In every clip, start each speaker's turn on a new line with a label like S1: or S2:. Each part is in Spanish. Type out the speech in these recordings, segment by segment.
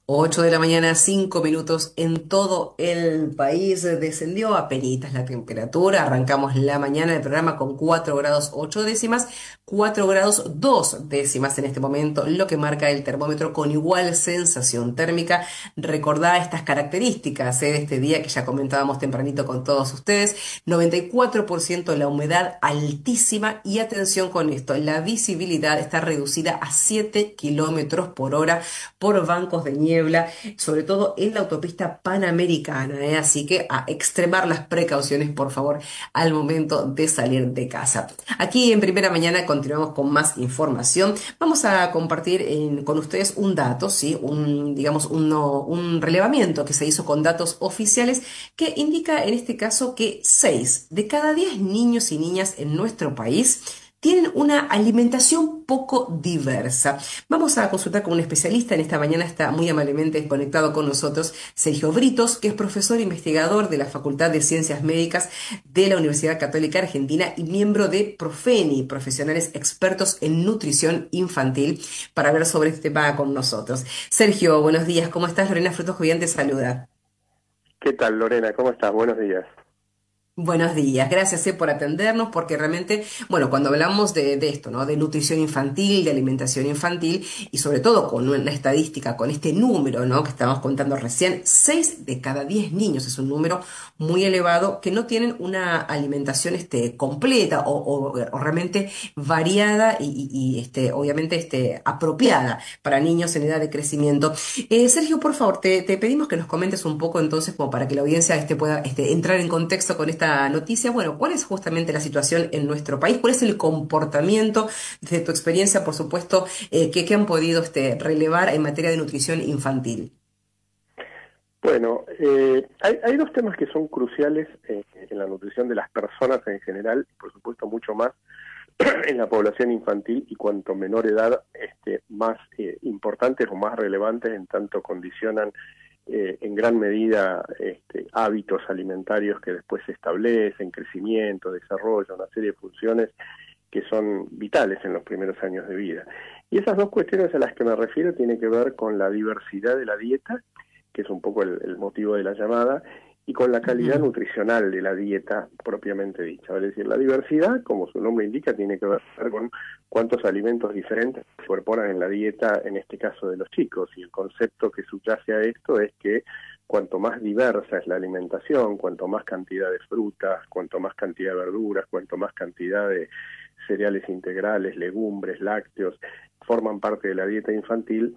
S1: 8 de la mañana, 5 minutos en todo el país. Descendió apenitas la temperatura. Arrancamos la mañana del programa con 4 grados 8 décimas, 4 grados 2 décimas en este momento, lo que marca el termómetro con igual sensación térmica. Recordá estas características de este día que ya comentábamos tempranito con todos ustedes. 94% de la humedad altísima y atención con esto, la visibilidad está reducida a 7 kilómetros por hora por bancos de niebla, sobre todo en la autopista panamericana, ¿eh? Así que a extremar las precauciones, por favor, al momento de salir de casa. Aquí en Primera Mañana continuamos con más información. Vamos a compartir con ustedes un dato, ¿sí? Digamos, un relevamiento que se hizo con datos oficiales que indica en este caso que 6 de cada 10 niños y niñas en nuestro país tienen una alimentación poco diversa. Vamos a consultar con un especialista. En esta mañana está muy amablemente conectado con nosotros Sergio Britos, que es profesor e investigador de la Facultad de Ciencias Médicas de la Universidad Católica Argentina y miembro de Profeni, profesionales expertos en nutrición infantil, para hablar sobre este tema con nosotros. Sergio, buenos días. ¿Cómo estás? Lorena Frutos Jovian te saluda.
S2: ¿Qué tal, Lorena? ¿Cómo estás? Buenos días.
S1: Buenos días, gracias por atendernos, porque realmente, bueno, cuando hablamos de esto, ¿no? De nutrición infantil, de alimentación infantil, y sobre todo con una estadística, con este número, ¿no? Que estamos contando recién, 6 de cada 10 niños es un número muy elevado que no tienen una alimentación completa o realmente variada y obviamente apropiada para niños en edad de crecimiento. Sergio, por favor, te pedimos que nos comentes un poco entonces, como para que la audiencia pueda entrar en contexto con esta noticia. Bueno, ¿cuál es justamente la situación en nuestro país? ¿Cuál es el comportamiento, desde tu experiencia, por supuesto, que han podido relevar en materia de nutrición infantil?
S2: Bueno, hay dos temas que son cruciales en la nutrición de las personas en general, y por supuesto mucho más en la población infantil, y cuanto menor edad, más importantes o más relevantes en tanto condicionan en gran medida hábitos alimentarios que después se establecen, crecimiento, desarrollo, una serie de funciones que son vitales en los primeros años de vida. Y esas dos cuestiones a las que me refiero tienen que ver con la diversidad de la dieta, que es un poco el motivo de la llamada, y con la calidad
S1: Ujú.
S2: nutricional de la dieta propiamente dicha. Es decir, la diversidad, como su nombre indica, tiene que ver con cuántos alimentos diferentes se incorporan en la dieta, en este caso de los chicos. Y el concepto que subyace a esto es que cuanto más diversa es la alimentación, cuanto más cantidad de frutas, cuanto más cantidad de verduras, cuanto más cantidad de cereales integrales, legumbres, lácteos, forman parte de la dieta infantil,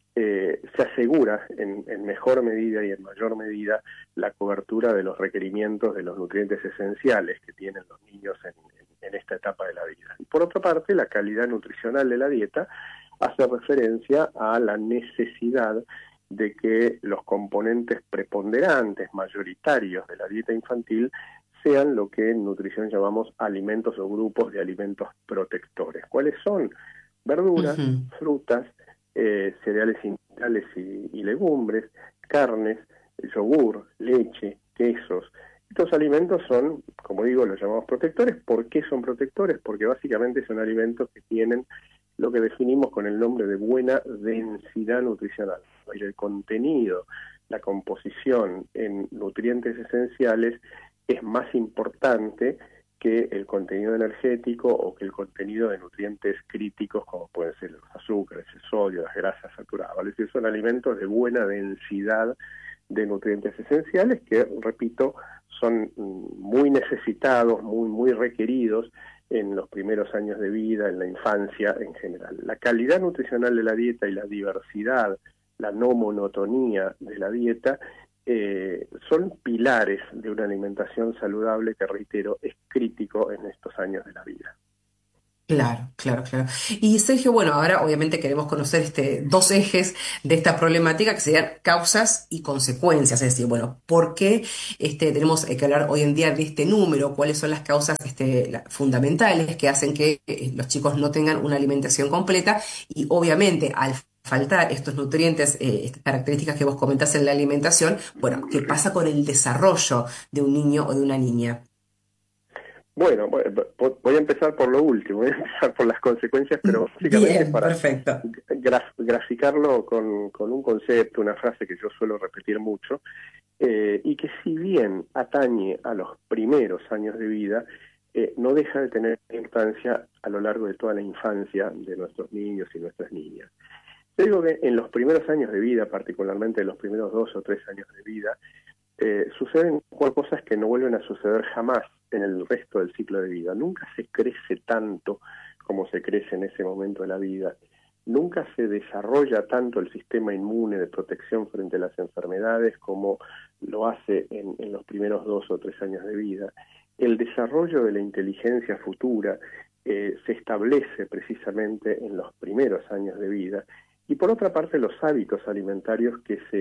S2: se asegura en mejor medida y en mayor medida la cobertura de los requerimientos de los nutrientes esenciales que tienen los niños en esta etapa de la vida. Y por otra parte, la calidad nutricional de la dieta hace referencia a la necesidad de que los componentes preponderantes, mayoritarios de la dieta infantil, sean lo que en nutrición llamamos alimentos o grupos de alimentos protectores. ¿Cuáles son? Verduras,
S1: Ujú.
S2: frutas, cereales integrales y legumbres, carnes, yogur, leche, quesos. Estos alimentos son, como digo, los llamamos protectores. ¿Por qué son protectores? Porque básicamente son alimentos que tienen lo que definimos con el nombre de buena densidad nutricional. El contenido, la composición en nutrientes esenciales es más importante que el contenido energético o que el contenido de nutrientes críticos como pueden ser los azúcares, el sodio, las grasas saturadas. Es decir, son alimentos de buena densidad de nutrientes esenciales que, repito, son muy necesitados, muy requeridos en los primeros años de vida, en la infancia en general. La calidad nutricional de la dieta y la diversidad, la no monotonía de la dieta, son pilares de una alimentación saludable que, reitero, es crítico en estos años de la vida.
S1: Claro, claro, claro. Y Sergio, bueno, ahora obviamente queremos conocer dos ejes de esta problemática que serían causas y consecuencias. Es decir, bueno, ¿por qué tenemos que hablar hoy en día de este número? ¿Cuáles son las causas fundamentales que hacen que los chicos no tengan una alimentación completa? Y obviamente al faltar estos nutrientes, estas características que vos comentás en la alimentación, bueno, ¿qué pasa con el desarrollo de un niño o de una niña?
S2: Bueno, voy a empezar por lo último, voy a empezar por las consecuencias, pero básicamente
S1: Bien,
S2: para
S1: perfecto.
S2: graficarlo con un concepto, una frase que yo suelo repetir mucho, y que si bien atañe a los primeros años de vida, no deja de tener importancia a lo largo de toda la infancia de nuestros niños y nuestras niñas. Yo digo que en los primeros años de vida, particularmente en los primeros 2 o 3 años de vida, suceden cosas que no vuelven a suceder jamás en el resto del ciclo de vida. Nunca se crece tanto como se crece en ese momento de la vida. Nunca se desarrolla tanto el sistema inmune de protección frente a las enfermedades como lo hace en los primeros 2 o 3 años de vida. El desarrollo de la inteligencia futura se establece precisamente en los primeros años de vida. Y por otra parte, los hábitos alimentarios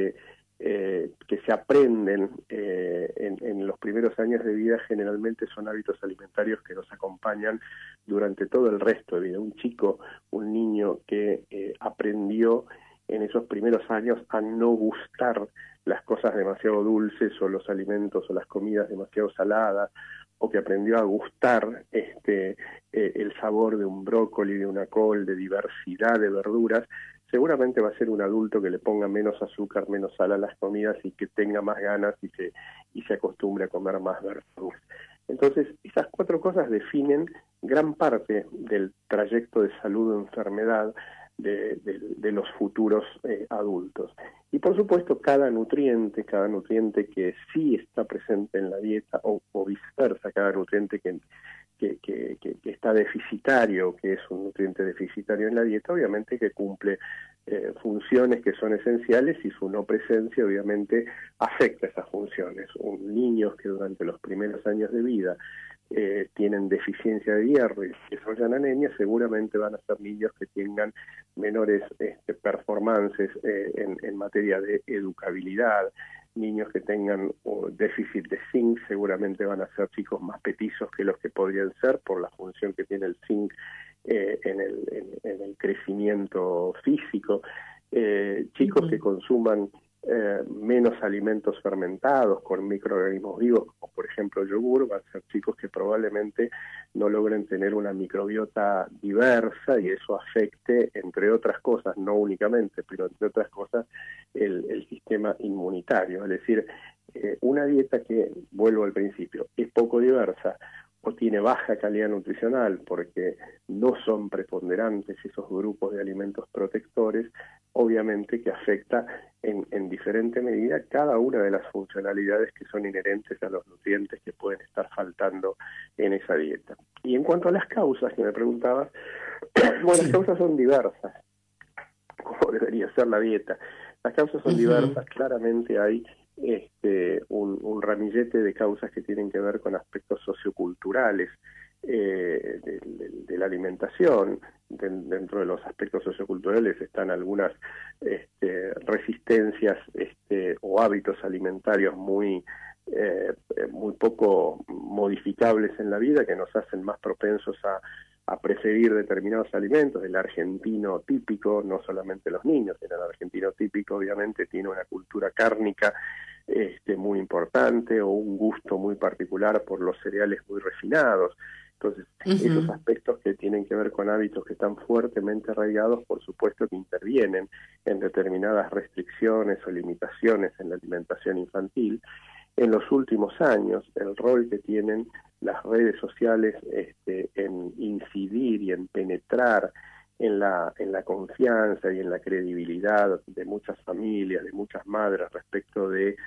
S2: que se aprenden en los primeros años de vida generalmente son hábitos alimentarios que nos acompañan durante todo el resto de vida. Un chico, un niño que aprendió en esos primeros años a no gustar las cosas demasiado dulces o los alimentos o las comidas demasiado saladas, o que aprendió a gustar el sabor de un brócoli, de una col, de diversidad de verduras, seguramente va a ser un adulto que le ponga menos azúcar, menos sal a las comidas y que tenga más ganas y se acostumbre a comer más verduras. Entonces, esas 4 cosas definen gran parte del trayecto de salud o enfermedad de los futuros adultos. Y por supuesto, cada nutriente que sí está presente en la dieta o viceversa, cada nutriente que está deficitario, que es un nutriente deficitario en la dieta, obviamente que cumple funciones que son esenciales y su no presencia obviamente afecta esas funciones. Niños que durante los primeros años de vida tienen deficiencia de hierro y desarrollan anemia, seguramente van a ser niños que tengan menores performances en materia de educabilidad. Niños que tengan déficit de zinc seguramente van a ser chicos más petizos que los que podrían ser por la función que tiene el zinc en el crecimiento físico. Chicos que consuman menos alimentos fermentados con microorganismos vivos, como por ejemplo yogur, van a ser chicos que probablemente no logren tener una microbiota diversa y eso afecte, entre otras cosas, no únicamente, pero entre otras cosas, el sistema inmunitario. Es decir, una dieta que, vuelvo al principio, es poco diversa o tiene baja calidad nutricional porque no son preponderantes esos grupos de alimentos protectores, obviamente que afecta en diferente medida cada una de las funcionalidades que son inherentes a los nutrientes que pueden estar faltando en esa dieta. Y en cuanto a las causas que me preguntabas, bueno, las causas son diversas, como debería ser la dieta. Las causas son diversas, claramente hay un ramillete de causas que tienen que ver con aspectos socioculturales de la alimentación. Dentro de los aspectos socioculturales están algunas resistencias o hábitos alimentarios muy poco modificables en la vida que nos hacen más propensos a preferir determinados alimentos. El argentino típico, no solamente los niños, sino el argentino típico obviamente tiene una cultura cárnica muy importante o un gusto muy particular por los cereales muy refinados. Entonces, esos aspectos que tienen que ver con hábitos que están fuertemente arraigados, por supuesto que intervienen en determinadas restricciones o limitaciones en la alimentación infantil. En los últimos años, el rol que tienen las redes sociales en incidir y en penetrar en la confianza y en la credibilidad de muchas familias, de muchas madres respecto de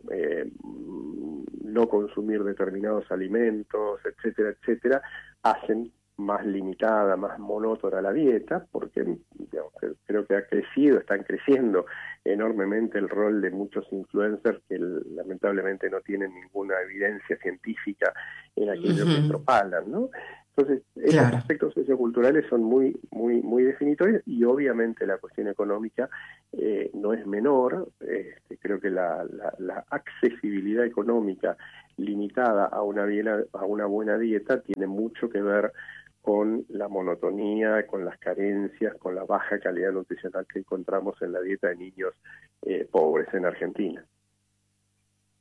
S2: no consumir determinados alimentos, etcétera, etcétera, hacen más limitada, más monótona la dieta, porque digamos, creo que están creciendo enormemente el rol de muchos influencers que lamentablemente no tienen ninguna evidencia científica en aquello que propagan, ¿no? Entonces, esos aspectos socioculturales son muy, muy, muy definitorios y obviamente la cuestión económica no es menor. Creo que la accesibilidad económica limitada a una buena dieta tiene mucho que ver con la monotonía, con las carencias, con la baja calidad nutricional que encontramos en la dieta de niños pobres en Argentina.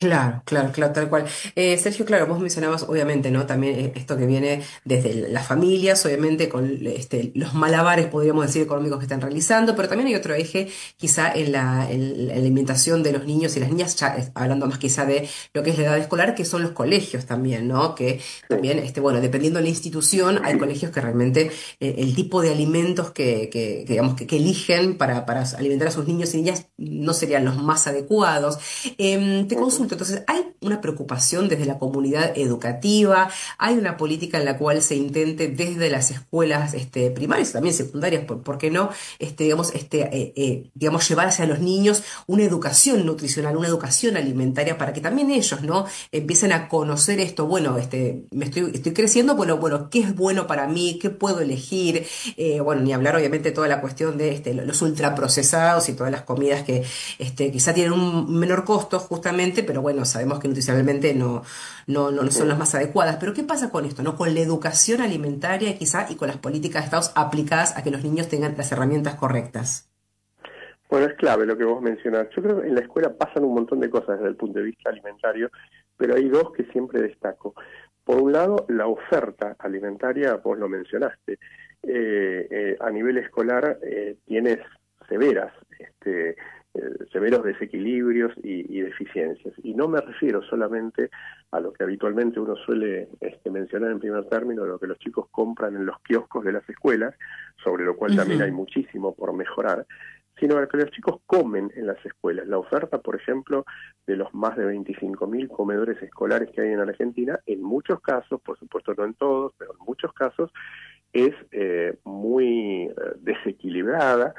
S1: Claro, claro, claro, tal cual. Sergio, claro, vos mencionabas obviamente, ¿no? También esto que viene desde las familias, obviamente con los malabares, podríamos decir, económicos que están realizando, pero también hay otro eje quizá en la alimentación de los niños y las niñas, ya hablando más quizá de lo que es la edad escolar, que son los colegios también, ¿no? Que
S2: Sí.
S1: también, bueno, dependiendo de la institución, hay colegios que realmente el tipo de alimentos digamos, que eligen para alimentar a sus niños y niñas no serían los más adecuados. Te
S2: Ujú.
S1: consulto, entonces, ¿hay una preocupación desde la comunidad educativa? ¿Hay una política en la cual se intente desde las escuelas primarias y también secundarias, por qué no, digamos, llevar hacia los niños una educación nutricional, una educación alimentaria para que también ellos, ¿no? Empiecen a conocer esto, bueno, estoy creciendo, bueno, ¿qué es bueno para mí? ¿Qué puedo elegir? Bueno, ni hablar obviamente toda la cuestión de los ultraprocesados y todas las comidas que quizá tienen un menor costo justamente, pero bueno, sabemos que nutricionalmente no son las
S2: Mm.
S1: más adecuadas. Pero ¿qué pasa con esto, no? Con la educación alimentaria quizá y con las políticas de Estados aplicadas a que los niños tengan las herramientas correctas.
S2: Bueno, es clave lo que vos mencionás. Yo creo que en la escuela pasan un montón de cosas desde el punto de vista alimentario, pero hay dos que siempre destaco. Por un lado, la oferta alimentaria, vos lo mencionaste. A nivel escolar tienes severas, severos desequilibrios y deficiencias. Y no me refiero solamente a lo que habitualmente uno suele mencionar en primer término, lo que los chicos compran en los kioscos de las escuelas, sobre lo cual también hay
S1: Ujú,
S2: muchísimo por mejorar, sino a lo que los chicos comen en las escuelas. La oferta, por ejemplo, de los más de 25.000 comedores escolares que hay en Argentina, en muchos casos, por supuesto no en todos, pero en muchos casos, es muy desequilibrada,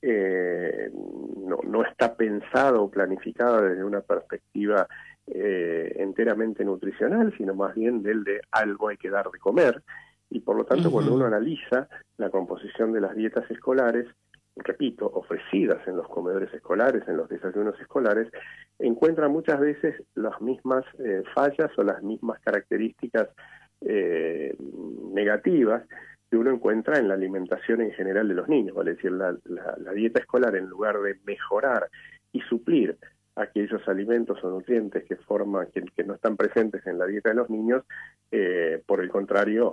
S2: no está pensada o planificada desde una perspectiva enteramente nutricional, sino más bien del de algo hay que dar de comer, y por lo tanto cuando uno
S1: ujú,
S2: analiza la composición de las dietas escolares, repito, ofrecidas en los comedores escolares, en los desayunos escolares, encuentra muchas veces las mismas fallas o las mismas características eh, negativas que uno encuentra en la alimentación en general de los niños, vale decir, la dieta escolar, en lugar de mejorar y suplir aquellos alimentos o nutrientes que no están presentes en la dieta de los niños, por el contrario,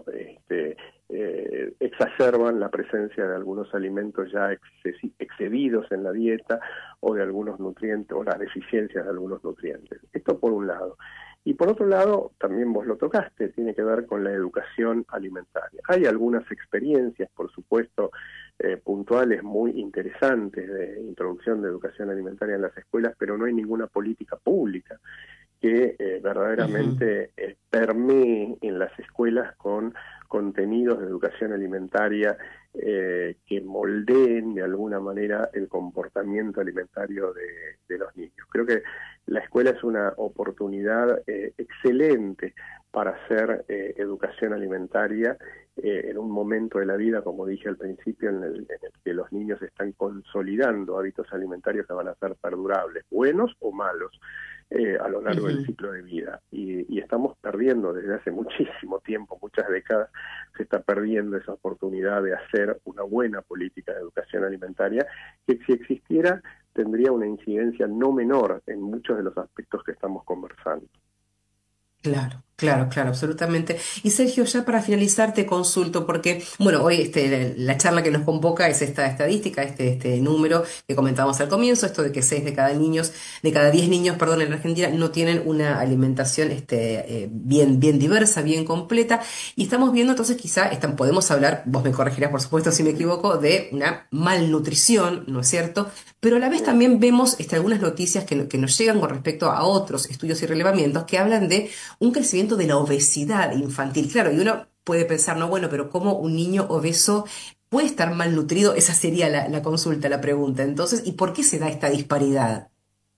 S2: exacerban la presencia de algunos alimentos ya excedidos en la dieta, o de algunos nutrientes, o las deficiencias de algunos nutrientes. Esto por un lado. Y por otro lado, también vos lo tocaste, tiene que ver con la educación alimentaria. Hay algunas experiencias, por supuesto, puntuales muy interesantes de introducción de educación alimentaria en las escuelas, pero no hay ninguna política pública que
S1: ujú.
S2: verdaderamente permee en las escuelas con contenidos de educación alimentaria que moldeen de alguna manera el comportamiento alimentario de los niños. Creo que la escuela es una oportunidad excelente para hacer educación alimentaria en un momento de la vida, como dije al principio, en el que los niños están consolidando hábitos alimentarios que van a ser perdurables, buenos o malos, a lo largo del
S1: Ujú.
S2: ciclo de vida. Y estamos perdiendo desde hace muchísimo tiempo, muchas décadas, se está perdiendo esa oportunidad de hacer una buena política de educación alimentaria, que si existiera tendría una incidencia no menor en muchos de los aspectos que estamos conversando.
S1: Claro, claro, claro, absolutamente. Y Sergio, ya para finalizar te consulto, porque, bueno, hoy la charla que nos convoca es esta estadística, este número que comentábamos al comienzo, esto de que 6 de cada 10 niños, perdón, en Argentina no tienen una alimentación bien diversa, bien completa. Y estamos viendo entonces quizá podemos hablar, vos me corregirás por supuesto si me equivoco, de una malnutrición, ¿no es cierto? Pero a la vez
S2: Mm.
S1: también vemos algunas noticias que nos llegan con respecto a otros estudios y relevamientos que hablan de un crecimiento de la obesidad infantil. Claro, y uno puede pensar, no, bueno, pero ¿cómo un niño obeso puede estar malnutrido? Esa sería la consulta, la pregunta. Entonces, ¿y por qué se da esta disparidad?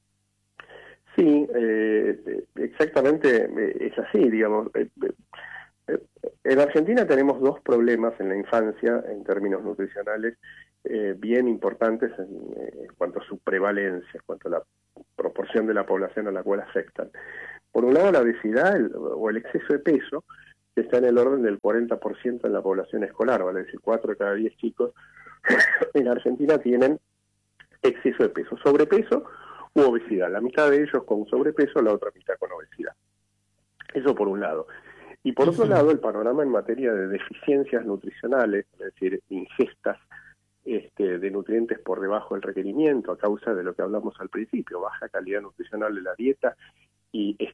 S2: Sí, exactamente es así, digamos. Eh, en Argentina tenemos dos problemas en la infancia en términos nutricionales bien importantes en cuanto a su prevalencia, en cuanto a la proporción de la población a la cual afectan. Por un lado, la obesidad o el exceso de peso, que está en el orden del 40% en la población escolar, vale decir, 4 de cada 10 chicos en Argentina tienen exceso de peso. Sobrepeso, u obesidad. La mitad de ellos con sobrepeso, la otra mitad con obesidad. Eso por un lado. Y por otro lado, el panorama en materia de deficiencias nutricionales, es decir, ingestas de nutrientes por debajo del requerimiento a causa de lo que hablamos al principio, baja calidad nutricional de la dieta y